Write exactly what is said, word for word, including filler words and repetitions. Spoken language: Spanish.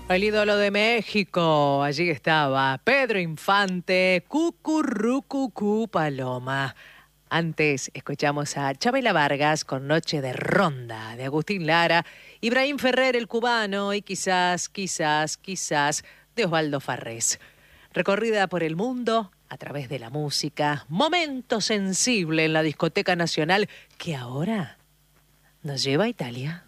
El ídolo de México, allí estaba Pedro Infante, Cucurrucucú Paloma. Antes escuchamos a Chabela Vargas con Noche de Ronda, de Agustín Lara, Ibrahim Ferrer el cubano y quizás, quizás, quizás de Osvaldo Farrés. Recorrida por el mundo a través de la música, momento sensible en la discoteca nacional que ahora nos lleva a Italia.